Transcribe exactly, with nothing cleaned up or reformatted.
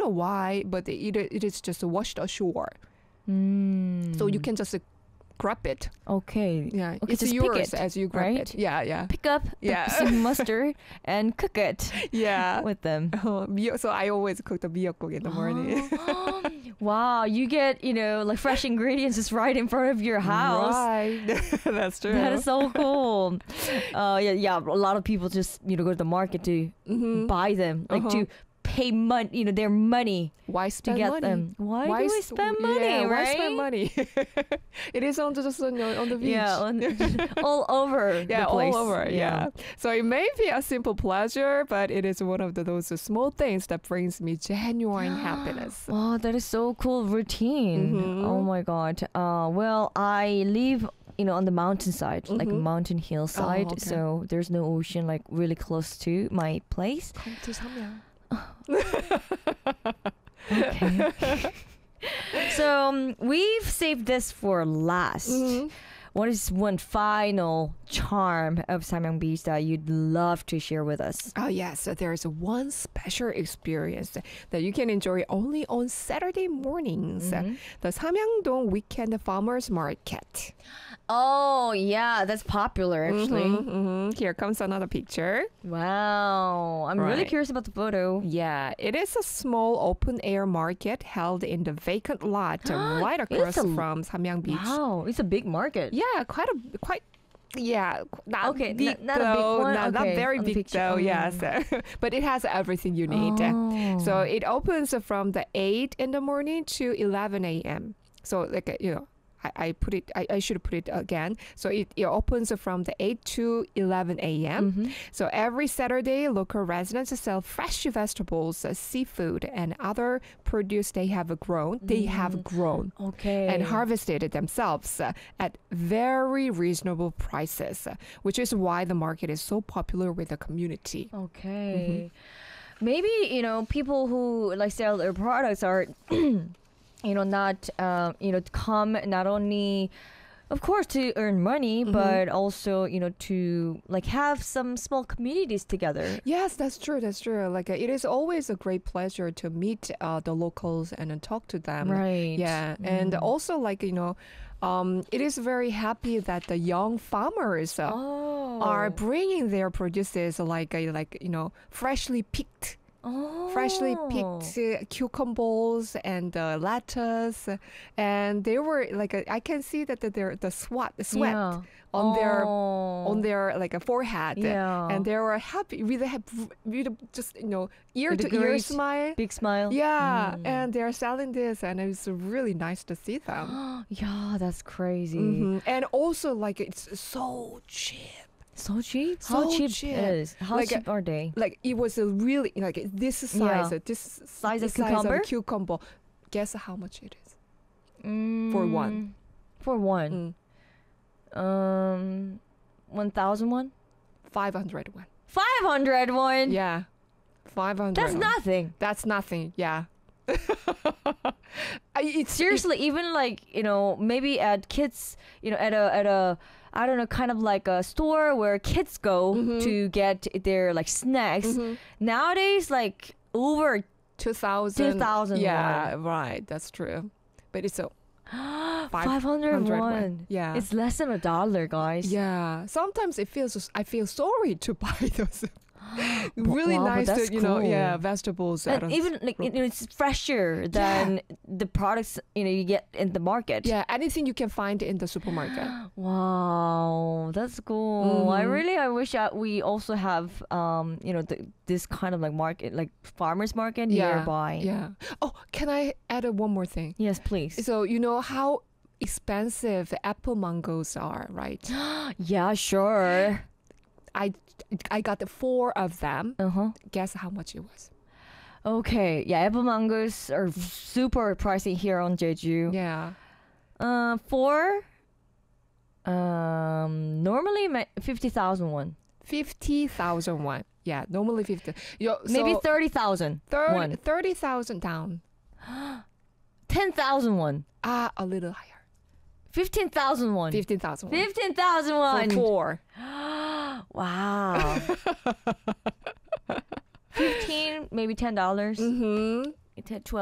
know why, but it, it is just washed ashore. Mm. So you can just uh, grab it. Okay. Yeah, Okay, it's just yours pick it, as you grab right? it. Yeah, yeah. Pick up the Yeah. sea mustard and cook it Yeah. with them. Uh, miyo- so I always cook the miyeokguk in the morning. Wow, you get, you know, like fresh ingredients just right in front of your house. Right. That's true. That is so cool. uh, yeah, yeah. A lot of people just, you know, go to the market to Mhm. buy them, like Uh-huh. to pay money, you know, their money Why to spend get money? them. Why, do we s- spend money, yeah, right? Why spend money? It is on the just on, the- on the beach. Yeah, on, all over Yeah, the place. all over. Yeah. So it may be a simple pleasure, but it is one of the, those small things that brings me genuine happiness. Oh, that is so cool routine. Mhm. Oh my god. Uh, well, I live, you know, on the mountainside, like a Mhm. mountain hillside. Oh, okay. So there's no ocean like really close to my place. Come to Samyang. Okay. So um, we've saved this for last. Mhm. What is one final charm of Samyang Beach that you'd love to share with us? Oh yes, so there is one special experience that you can enjoy only on Saturday mornings. Mhm. The Samyangdong Weekend Farmers Market. Oh yeah, that's popular actually. Mhm, mhm. Here comes another picture. Wow, I'm really Right. curious about the photo. Yeah, it is a small open air market held in the vacant lot right across a- from Samyang Beach. Wow, it's a big market. Yeah, quite a quite. Yeah, not Okay, big not- not a big though, one? not, not Okay, very on the big picture. though. Mm. Yes, but it has everything you need. Oh. So it opens from the eight in the morning to eleven a m. So like uh, you know, I, I put it. I, I should put it again. So it, it opens from the eight to eleven a m. Mhm. So every Saturday, local residents sell fresh vegetables, uh, seafood, and other produce they have grown. They have grown Okay. and harvested themselves uh, at very reasonable prices, uh, which is why the market is so popular with the community. Okay. Maybe, you know, people who like sell their products are, you know, not, um, you know, to come not only, of course, to earn money, Mhm. but also, you know, to like have some small communities together. Yes, that's true. That's true. Like uh, it is always a great pleasure to meet uh, the locals and uh, talk to them. Right. Yeah, and Mm. also like you know, um, it is very happy that the young farmers uh, Oh. are bringing their produces like uh, like you know freshly picked. oh. Freshly picked uh, cucumbers and uh, lettuce, and they were like uh, I can see that the, their the sweat the sweat Yeah. on their Oh. on their like a forehead, Yeah. and they were happy, really happy, really just you know ear With a to ear great smile. big smile. Yeah, Mm. and they're selling this, and it's really nice to see them. Yeah, that's crazy. Mhm. And also like it's so cheap. So cheap? So How cheap, cheap. is? How Like, cheap are they? Like it was a really like this size, Yeah. uh, this Size of size cucumber? of cucumber. Guess how much it is Mm, for one. For one. Mm. Um, one thousand one? Five hundred one. Five hundred one? Yeah, five hundred. That's nothing. That's nothing. Yeah. I, it's Seriously, even like, you know, maybe at kids, you know, at a, at a, I don't know, kind of like a store where kids go Mhm. to get their like snacks. Mhm. Nowadays, like over two thousand. two thousand. Yeah, right. That's true. But it's a five hundred one. one. Yeah. It's less than a dollar, guys. Yeah. Sometimes it feels I feel sorry to buy those really wow, but nice that's to, you know, cool. yeah, vegetables. And out of- even like you know, it's fresher than the products you know you get in the market. yeah, anything you can find in the supermarket. Wow, that's cool. I Mhm. really I wish that we also have um you know the, this kind of like market like farmers market Yeah. nearby. Yeah. Oh, can I add uh, one more thing? Yes, please. So you know how expensive apple mangoes are, right? Yeah, sure. I I got four of them. Uh huh. Guess how much it was? Okay. Yeah, apple mangoes are super pricey here on Jeju. Yeah. Uh, four. Um, normally ma- fifty thousand won. Fifty thousand won. Yeah, normally fifty. Yo, so Maybe thirty thousand thirty won. thirty thousand down. Ten thousand won. Ah, a little higher. Fifteen thousand won. Fifteen thousand won. Fifteen thousand For won. four. Wow. Fifteen, maybe ten dollars. Mm-hmm. ten, twelve